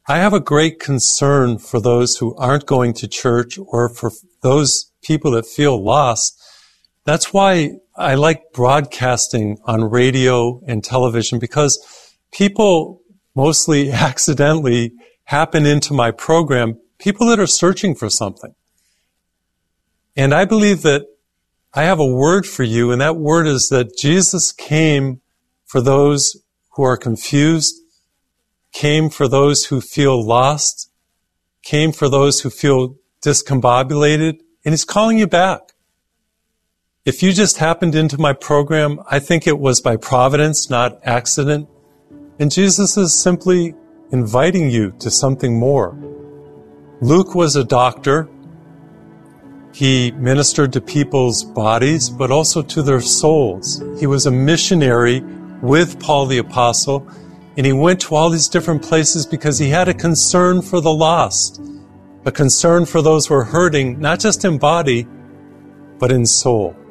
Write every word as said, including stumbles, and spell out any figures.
I have a great concern for those who aren't going to church or for those people that feel lost. That's why I like broadcasting on radio and television, because people mostly accidentally happen into my program, people that are searching for something. And I believe that I have a word for you, and that word is that Jesus came for those who are confused, came for those who feel lost, came for those who feel discombobulated, and He's calling you back. If you just happened into my program, I think it was by providence, not accident. And Jesus is simply inviting you to something more. Luke was a doctor. He ministered to people's bodies, but also to their souls. He was a missionary with Paul the Apostle, and he went to all these different places because he had a concern for the lost, a concern for those who are hurting, not just in body, but in soul.